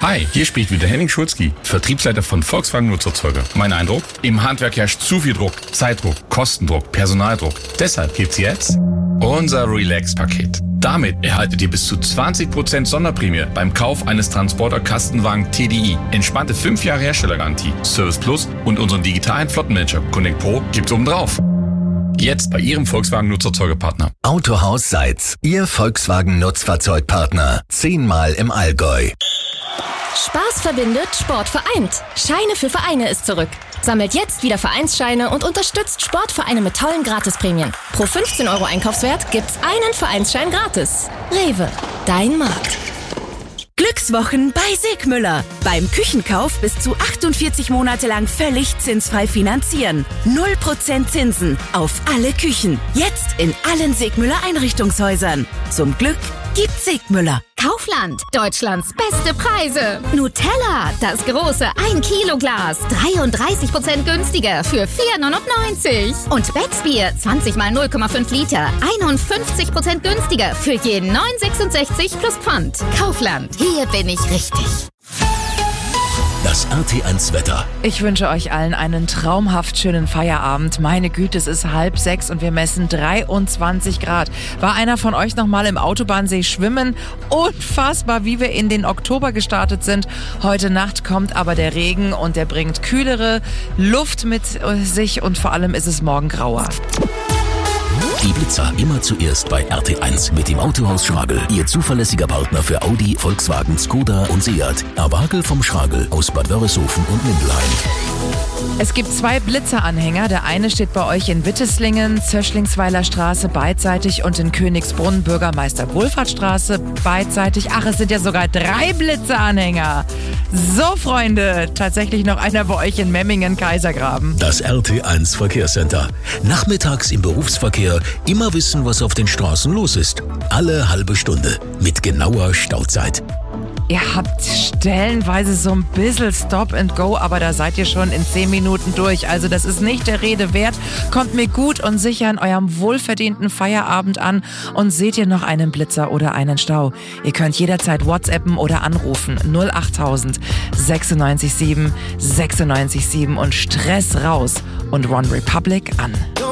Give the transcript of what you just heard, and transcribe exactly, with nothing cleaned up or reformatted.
Hi, hier spricht wieder Henning Schulzki, Vertriebsleiter von Volkswagen Nutzerzeuger. Mein Eindruck? Im Handwerk herrscht zu viel Druck, Zeitdruck, Kostendruck, Personaldruck. Deshalb gibt's jetzt unser Relax-Paket. Damit erhaltet ihr bis zu zwanzig Prozent Sonderprämie beim Kauf eines Transporter-Kastenwagen T D I. Entspannte fünf Jahre Herstellergarantie, Service Plus und unseren digitalen Flottenmanager Connect Pro gibt's obendrauf. Jetzt bei Ihrem Volkswagen Nutzfahrzeugpartner. Autohaus Seitz, Ihr Volkswagen Nutzfahrzeugpartner. Zehnmal im Allgäu. Spaß verbindet, Sport vereint. Scheine für Vereine ist zurück. Sammelt jetzt wieder Vereinsscheine und unterstützt Sportvereine mit tollen Gratisprämien. Pro fünfzehn Euro Einkaufswert gibt's einen Vereinsschein gratis. Rewe, dein Markt. Glückswochen bei Sigmüller. Beim Küchenkauf bis zu achtundvierzig Monate lang völlig zinsfrei finanzieren. null Prozent Zinsen auf alle Küchen. Jetzt in allen Sigmüller Einrichtungshäusern. Zum Glück gibt's Sigmüller. Kaufland, Deutschlands beste Preise. Nutella, das große ein Kilo Glas, dreiunddreißig Prozent günstiger für vier neunundneunzig. Und Becksbier, zwanzig mal null Komma fünf Liter, einundfünfzig Prozent günstiger für jeden neun sechsundsechzig plus Pfand. Kaufland, hier bin ich richtig. Das R T eins Wetter. Ich wünsche euch allen einen traumhaft schönen Feierabend. Meine Güte, es ist halb sechs und wir messen dreiundzwanzig Grad. War einer von euch noch mal im Autobahnsee schwimmen? Unfassbar, wie wir in den Oktober gestartet sind. Heute Nacht kommt aber der Regen und der bringt kühlere Luft mit sich und vor allem ist es morgen grauer. Die Blitzer immer zuerst bei R T eins mit dem Autohaus Schragel. Ihr zuverlässiger Partner für Audi, Volkswagen, Skoda und Seat. Erwagel vom Schragel aus Bad Wörishofen und Mindelheim. Es gibt zwei Blitzeranhänger. Der eine steht bei euch in Witteslingen, Zöschlingsweiler Straße beidseitig und in Königsbrunn, Bürgermeister Wohlfahrtsstraße beidseitig. Ach, es sind ja sogar drei Blitzeranhänger. So, Freunde, tatsächlich noch einer bei euch in Memmingen, Kaisergraben. Das R T eins Verkehrscenter. Nachmittags im Berufsverkehr immer wissen, was auf den Straßen los ist. Alle halbe Stunde mit genauer Stauzeit. Ihr habt stellenweise so ein bisschen Stop and Go, aber da seid ihr schon in zehn Minuten durch. Also das ist nicht der Rede wert. Kommt mir gut und sicher in eurem wohlverdienten Feierabend an und seht ihr noch einen Blitzer oder einen Stau. Ihr könnt jederzeit WhatsAppen oder anrufen. null achttausend sechsundneunzig sieben sechsundneunzig sieben und Stress raus und One Republic an.